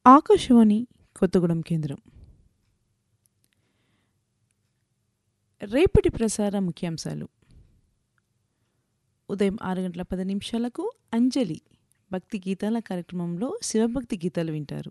ఆకాశవాణి కొత్తగూడెం కేంద్రం. రేపటి ప్రసార ముఖ్యాంశాలు: ఉదయం 6 గంటల 10 నిమిషాలకు అంజలి భక్తి గీతాల కార్యక్రమంలో శివభక్తి గీతాలు వింటారు.